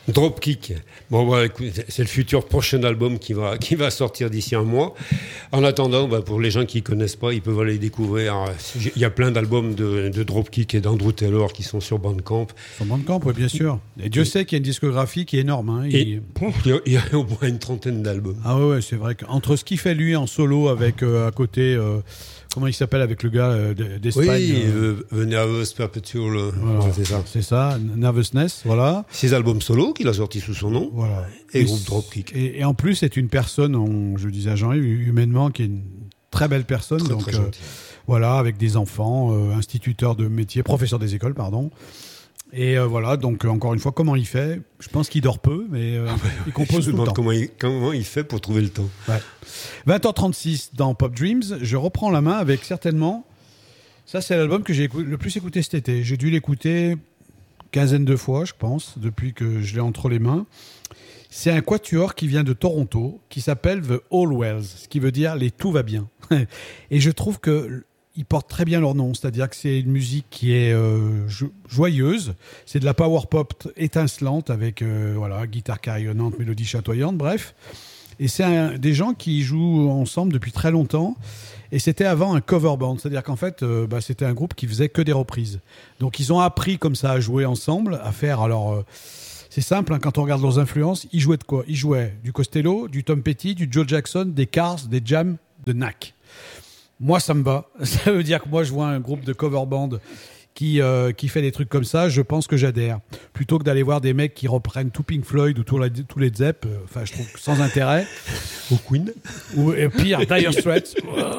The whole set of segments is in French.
Dropkick. Bon, voilà, écoute, c'est le futur prochain album qui va sortir d'ici un mois. En attendant, pour les gens qui ne connaissent pas, ils peuvent aller découvrir. Il y a plein d'albums de Dropkick et d'Andrew Taylor qui sont sur Bandcamp. Sur Bandcamp, oui, bien sûr. Et Dieu sait qu'il y a une discographie qui est énorme. Hein. Il y a au moins une trentaine d'albums. Ah ouais, c'est vrai qu'entre ce qu'il fait lui en solo avec à côté... comment il s'appelle avec le gars d'Espagne? Oui, The Nervous Perpetual. Voilà, c'est ça. C'est ça, Nervousness, voilà. Ses albums solo qu'il a sortis sous son nom. Voilà. Et groupe Dropkick. Et en plus, c'est une personne, je disais à Jean-Yves, humainement, qui est une très belle personne. Très, donc, très gentil. voilà, avec des enfants, instituteur de métier, professeur des écoles, pardon. Et voilà, donc encore une fois, comment il fait? Je pense qu'il dort peu, mais il compose tout le temps. Comment il fait pour trouver le temps? Ouais. 20h36 dans Pop Dreams, je reprends la main avec certainement... Ça, c'est l'album que j'ai le plus écouté cet été. J'ai dû l'écouter quinzaine de fois, je pense, depuis que je l'ai entre les mains. C'est un quatuor qui vient de Toronto, qui s'appelle The Allwells, ce qui veut dire « les tout va bien ». Et je trouve que... Ils portent très bien leur nom, c'est-à-dire que c'est une musique qui est joyeuse, c'est de la power pop étincelante avec voilà, guitare carillonnante, mélodie chatoyante, bref. Et c'est des gens qui jouent ensemble depuis très longtemps. Et c'était avant un cover band, c'est-à-dire qu'en fait, c'était un groupe qui faisait que des reprises. Donc ils ont appris comme ça à jouer ensemble, à faire. Alors c'est simple, hein, quand on regarde leurs influences, ils jouaient de quoi? Ils jouaient du Costello, du Tom Petty, du Joe Jackson, des Cars, des Jam, de Knack. Moi, ça me va. Ça veut dire que moi, je vois un groupe de cover band qui fait des trucs comme ça, je pense que j'adhère. Plutôt que d'aller voir des mecs qui reprennent tout Pink Floyd ou tous les Zepp, je trouve sans intérêt. Ou Queen. Ou pire, Dire Straits.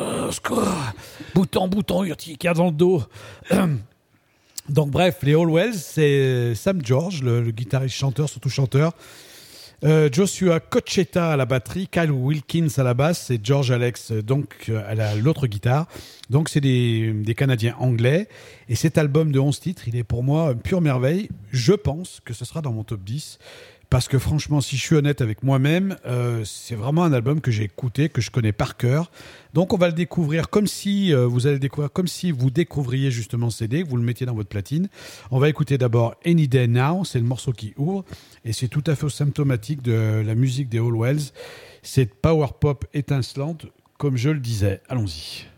Bouton, qui a dans le dos. Donc bref, les Allwells, c'est Sam George, le guitariste chanteur, surtout chanteur. Joshua Cochetta à la batterie, Kyle Wilkins à la basse et George Alex donc à l'autre guitare. Donc c'est des Canadiens anglais et cet album de 11 titres, il est pour moi une pure merveille. Je pense que ce sera dans mon top 10 parce que franchement, si je suis honnête avec moi-même, c'est vraiment un album que j'ai écouté, que je connais par cœur. Donc on va le découvrir comme si vous allez le découvrir comme si vous découvriez justement ce CD, que vous le mettiez dans votre platine. On va écouter d'abord Any Day Now, c'est le morceau qui ouvre et c'est tout à fait symptomatique de la musique des Allwells. C'est power pop étincelante, comme je le disais. Allons-y.